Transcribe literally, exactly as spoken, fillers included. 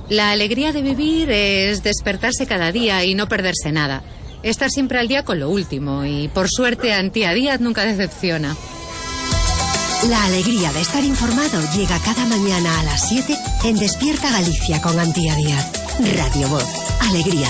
La alegría de vivir es despertarse cada día y no perderse nada. Estar siempre al día con lo último y, por suerte, Antía Díaz nunca decepciona. La alegría de estar informado llega cada mañana a las siete en Despierta Galicia con Antía Díaz. Radio Voz. Alegría